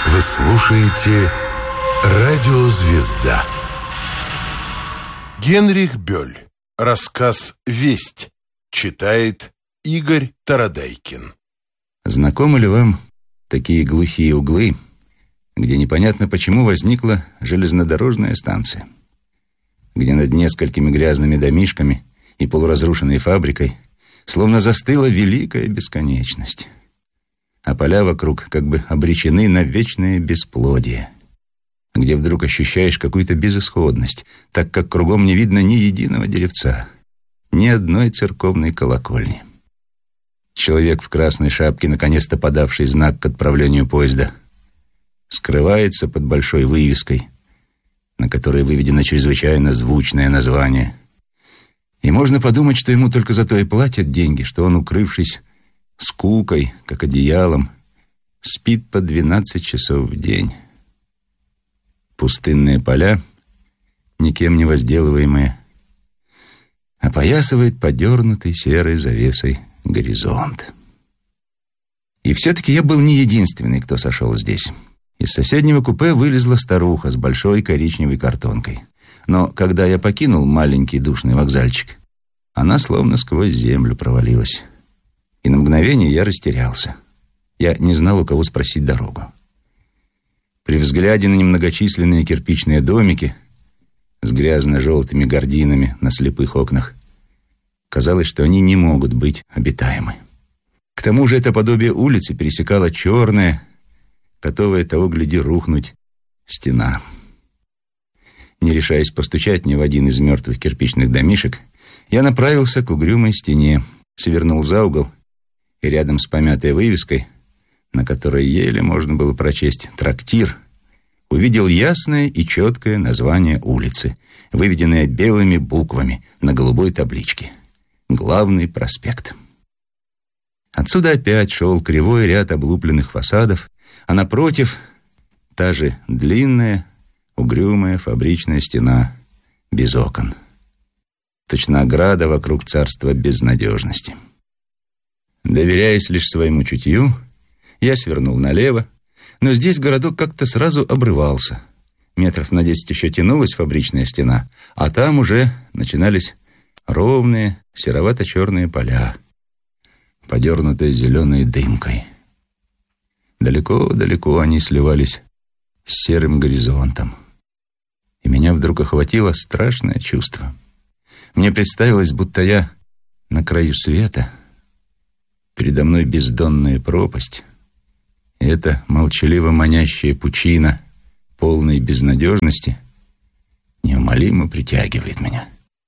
Вы слушаете «Радиозвезда». Генрих Бёль. Рассказ «Весть». Читает Игорь Тарадайкин. Знакомы ли вам такие глухие углы, где непонятно почему возникла железнодорожная станция, где над несколькими грязными домишками и полуразрушенной фабрикой словно застыла великая бесконечность, а поля вокруг как бы обречены на вечное бесплодие, где вдруг ощущаешь какую-то безысходность, так как кругом не видно ни единого деревца, ни одной церковной колокольни. Человек в красной шапке, наконец-то подавший знак к отправлению поезда, скрывается под большой вывеской, на которой выведено чрезвычайно звучное название. И можно подумать, что ему только за то и платят деньги, что он, укрывшись скукой, как одеялом, спит по 12 часов в день. Пустынные поля, никем не возделываемые, опоясывает подернутый серой завесой горизонт. И все-таки я был не единственный, кто сошел здесь. Из соседнего купе вылезла старуха с большой коричневой картонкой. Но когда я покинул маленький душный вокзальчик, она словно сквозь землю провалилась. И на мгновение я растерялся. Я не знал, у кого спросить дорогу. При взгляде на немногочисленные кирпичные домики с грязно-желтыми гардинами на слепых окнах казалось, что они не могут быть обитаемы. К тому же это подобие улицы пересекала черная, готовая того гляди рухнуть, стена. Не решаясь постучать ни в один из мертвых кирпичных домишек, я направился к угрюмой стене, свернул за угол и рядом с помятой вывеской, на которой еле можно было прочесть «Трактир», увидел ясное и четкое название улицы, выведенное белыми буквами на голубой табличке. Главный проспект. Отсюда опять шел кривой ряд облупленных фасадов, а напротив та же длинная, угрюмая фабричная стена без окон. Точно ограда вокруг царства безнадежности. Доверяясь лишь своему чутью, я свернул налево, но здесь городок как-то сразу обрывался. Метров на 10 еще тянулась фабричная стена, а там уже начинались ровные серовато-черные поля, подернутые зеленой дымкой. Далеко-далеко они сливались с серым горизонтом. И меня вдруг охватило страшное чувство. Мне представилось, будто я на краю света, передо мной бездонная пропасть, и эта молчаливо манящая пучина полной безнадежности неумолимо притягивает меня.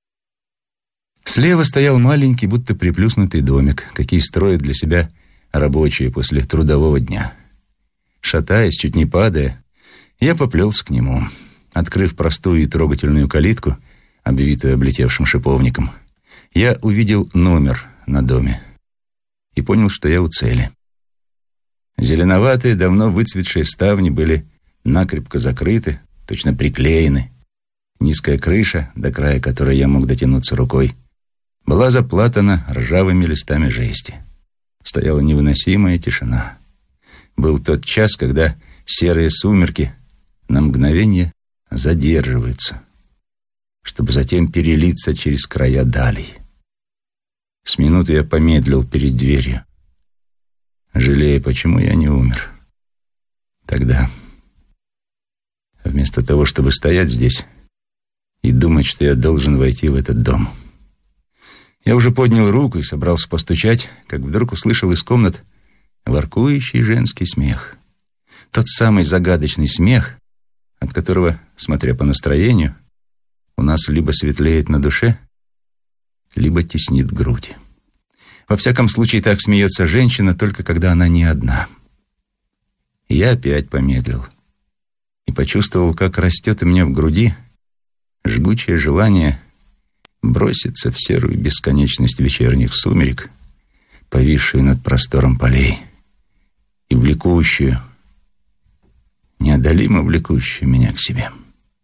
Слева стоял маленький, будто приплюснутый домик, какие строят для себя рабочие после трудового дня. Шатаясь, чуть не падая, я поплелся к нему. Открыв простую и трогательную калитку, обвитую облетевшим шиповником, я увидел номер на доме и понял, что я у цели. Зеленоватые, давно выцветшие ставни были накрепко закрыты, точно приклеены. Низкая крыша, до края которой я мог дотянуться рукой, была заплатана ржавыми листами жести. Стояла невыносимая тишина. Был тот час, когда серые сумерки на мгновение задерживаются, чтобы затем перелиться через края далей. С минуты я помедлил перед дверью, жалея, почему я не умер тогда. Вместо того, чтобы стоять здесь и думать, что я должен войти в этот дом. Я уже поднял руку и собрался постучать, как вдруг услышал из комнат воркующий женский смех. Тот самый загадочный смех, от которого, смотря по настроению, у нас либо светлеет на душе, либо теснит грудь. Во всяком случае, так смеется женщина, только когда она не одна. И я опять помедлил и почувствовал, как растет у меня в груди жгучее желание броситься в серую бесконечность вечерних сумерек, повисшую над простором полей, и влекущую, неодолимо влекущую меня к себе.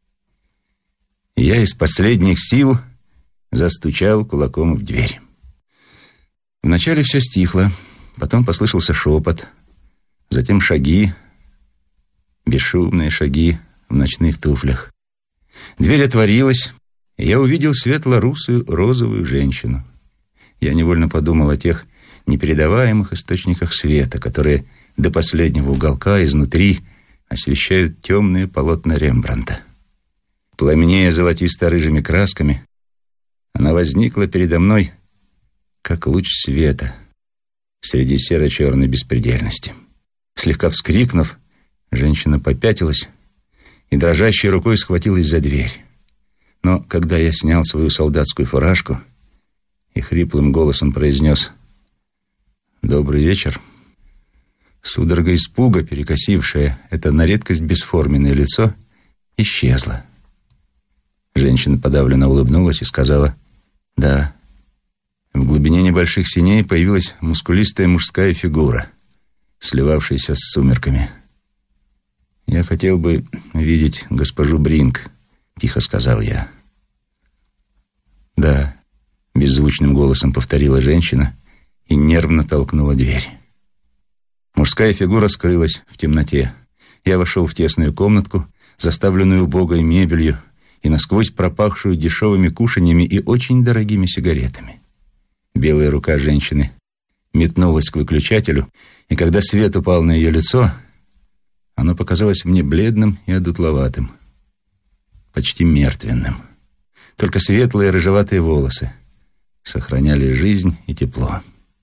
И я из последних сил застучал кулаком в дверь. Вначале все стихло, потом послышался шепот, затем шаги, бесшумные шаги в ночных туфлях. Дверь отворилась, и я увидел светло-русую розовую женщину. Я невольно подумал о тех непередаваемых источниках света, которые до последнего уголка изнутри освещают темные полотна Рембрандта. Пламенея золотисто-рыжими красками, она возникла передо мной, как луч света среди серо-черной беспредельности. Слегка вскрикнув, женщина попятилась и дрожащей рукой схватилась за дверь. Но когда я снял свою солдатскую фуражку и хриплым голосом произнес «Добрый вечер», судорога испуга, перекосившая это на редкость бесформенное лицо, исчезла. Женщина подавленно улыбнулась и сказала «Да». В глубине небольших синей появилась мускулистая мужская фигура, сливавшаяся с сумерками. «Я хотел бы видеть госпожу Бринг», — тихо сказал я. «Да», — беззвучным голосом повторила женщина и нервно толкнула дверь. Мужская фигура скрылась в темноте. Я вошел в тесную комнатку, заставленную убогой мебелью и насквозь пропахшую дешевыми кушаньями и очень дорогими сигаретами. Белая рука женщины метнулась к выключателю, и когда свет упал на ее лицо, оно показалось мне бледным и одутловатым, почти мертвенным. Только светлые рыжеватые волосы сохраняли жизнь и тепло.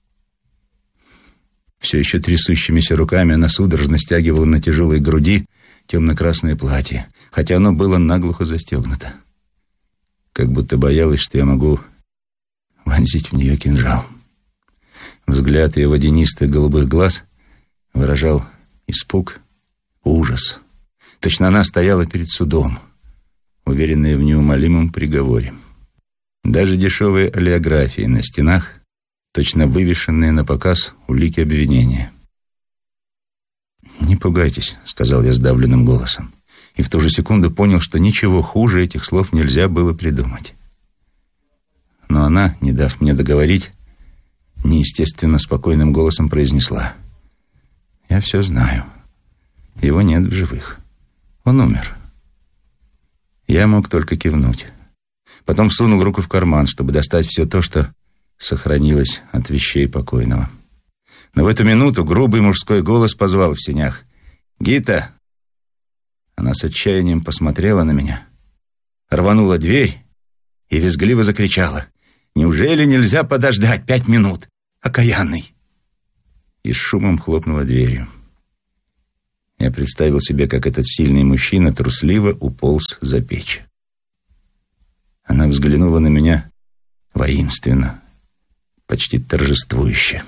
Все еще трясущимися руками она судорожно стягивала на тяжелой груди темно-красное платье, хотя оно было наглухо застегнуто. Как будто боялась, что я могу вонзить в нее кинжал. Взгляд ее водянистых голубых глаз выражал испуг, ужас. Точно она стояла перед судом, уверенная в неумолимом приговоре. Даже дешевые олеографии на стенах, точно вывешенные на показ улики обвинения. «Не пугайтесь», — сказал я сдавленным голосом, и в ту же секунду понял, что ничего хуже этих слов нельзя было придумать. Но она, не дав мне договорить, неестественно спокойным голосом произнесла: «Я все знаю. Его нет в живых. Он умер». Я мог только кивнуть. Потом сунул руку в карман, чтобы достать все то, что сохранилось от вещей покойного. Но в эту минуту грубый мужской голос позвал в сенях: «Гита!» Она с отчаянием посмотрела на меня, рванула дверь и визгливо закричала: «Неужели нельзя подождать 5 минут, окаянный?» И с шумом хлопнула дверью. Я представил себе, как этот сильный мужчина трусливо уполз за печь. Она взглянула на меня воинственно, почти торжествующе.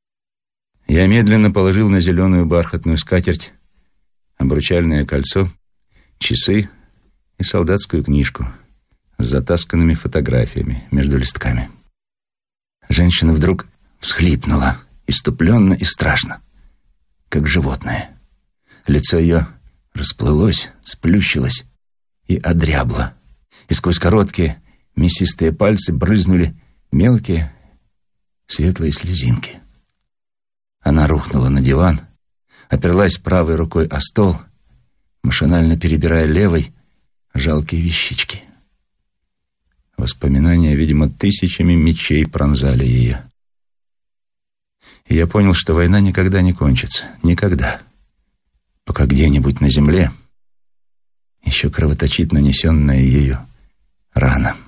Я медленно положил на зеленую бархатную скатерть обручальное кольцо, часы и солдатскую книжку с затасканными фотографиями между листками. Женщина вдруг всхлипнула, исступленно и страшно, как животное. Лицо ее расплылось, сплющилось и одрябло, и сквозь короткие мясистые пальцы брызнули мелкие светлые слезинки. Она рухнула на диван, оперлась правой рукой о стол, машинально перебирая левой жалкие вещички. Воспоминания, видимо, тысячами мечей пронзали ее. И я понял, что война никогда не кончится. Никогда. Пока где-нибудь на земле еще кровоточит нанесенная ею рана.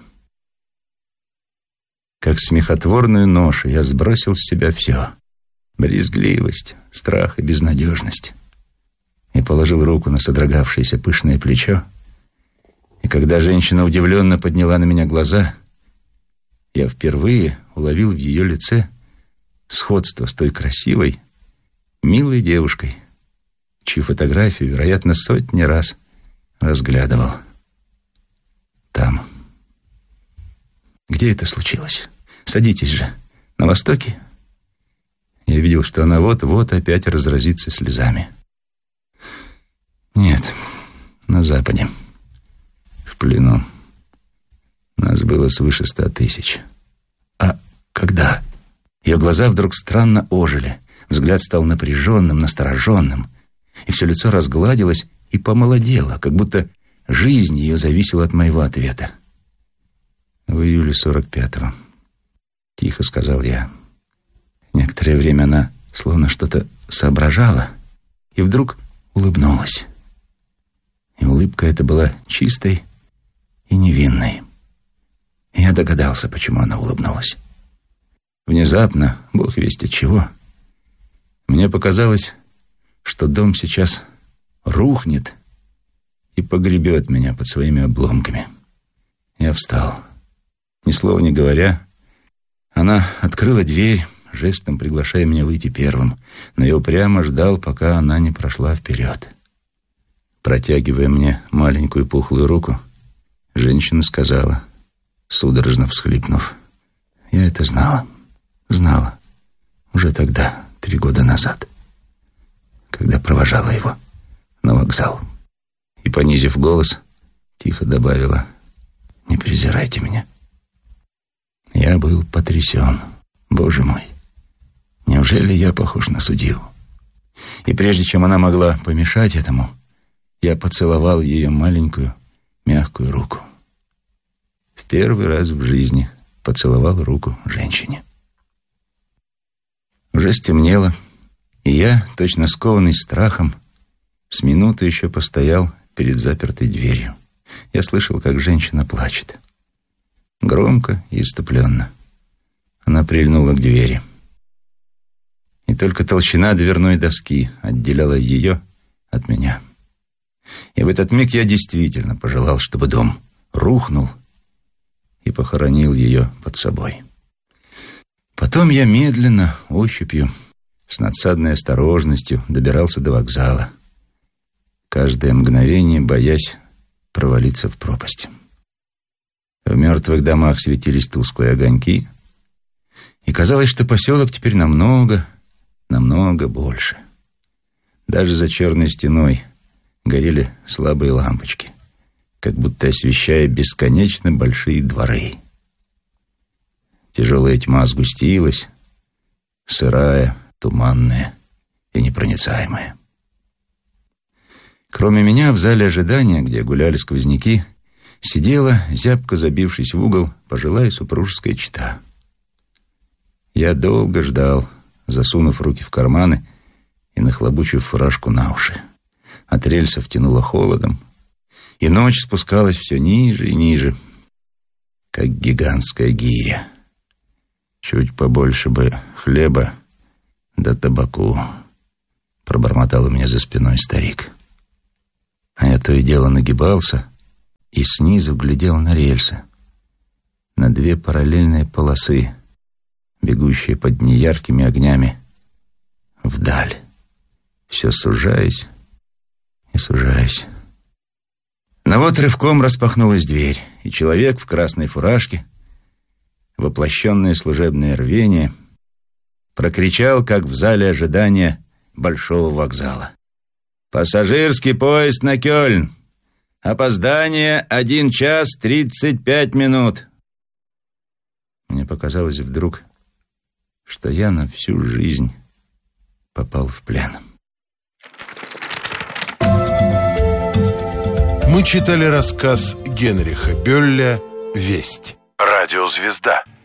Как смехотворную ношу я сбросил с себя все: брезгливость, страх и безнадежность, и положил руку на содрогавшееся пышное плечо. И когда женщина удивленно подняла на меня глаза, я впервые уловил в ее лице сходство с той красивой, милой девушкой, чью фотографию, вероятно, сотни раз разглядывал. Там. Где это случилось? Садитесь же. На Востоке? Я видел, что она вот-вот опять разразится слезами. Нет, на Западе. В плену. Нас было свыше 100 тысяч. А когда? Ее глаза вдруг странно ожили. Взгляд стал напряженным, настороженным, и все лицо разгладилось и помолодела, как будто жизнь ее зависела от моего ответа. В июле 45-го. Тихо сказал я. Некоторое время она словно что-то соображала и вдруг улыбнулась. И улыбка эта была чистой и невинной. И я догадался, почему она улыбнулась. Внезапно, бог весть от чего, мне показалось, что дом сейчас рухнет и погребет меня под своими обломками. Я встал. Ни слова не говоря, она открыла дверь, жестом приглашая меня выйти первым, но я упрямо ждал, пока она не прошла вперед. Протягивая мне маленькую пухлую руку, женщина сказала, судорожно всхлипнув: «Я это знала, уже тогда, 3 года назад, когда провожала его на вокзал». И, понизив голос, тихо добавила: «Не презирайте меня». Я был потрясен. Боже мой, неужели я похож на судью? И прежде чем она могла помешать этому, я поцеловал ее маленькую, мягкую руку. В первый раз в жизни поцеловал руку женщине. Уже стемнело, и я, точно скованный страхом, с минуту еще постоял перед запертой дверью. Я слышал, как женщина плачет. Громко и иступленно. Она прильнула к двери. И только толщина дверной доски отделяла ее от меня. И в этот миг я действительно пожелал, чтобы дом рухнул, и похоронил ее под собой. Потом я медленно, ощупью, с надсадной осторожностью добирался до вокзала, каждое мгновение боясь провалиться в пропасть. В мертвых домах светились тусклые огоньки, и казалось, что поселок теперь намного больше. Даже за черной стеной горели слабые лампочки, как будто освещая бесконечно большие дворы. Тяжелая тьма сгустилась, сырая, туманная и непроницаемая. Кроме меня в зале ожидания, где гуляли сквозняки, сидела, зябко забившись в угол, пожилая супружеская чета. Я долго ждал, засунув руки в карманы и нахлобучив фуражку на уши. От рельсов тянуло холодом, и ночь спускалась все ниже и ниже, как гигантская гиря. «Чуть побольше бы хлеба да табаку», — пробормотал у меня за спиной старик. А я то и дело нагибался и снизу глядел на рельсы, на 2 параллельные полосы, бегущие под неяркими огнями вдаль, все сужаясь и сужаясь. Но вот рывком распахнулась дверь, и человек в красной фуражке, воплощенное служебное рвение, прокричал, как в зале ожидания большого вокзала: «Пассажирский поезд на Кёльн! Опоздание 1 час 35 минут!» Мне показалось вдруг, что я на всю жизнь попал в плен. Мы читали рассказ Генриха Бёлля «Весть». Радиозвезда.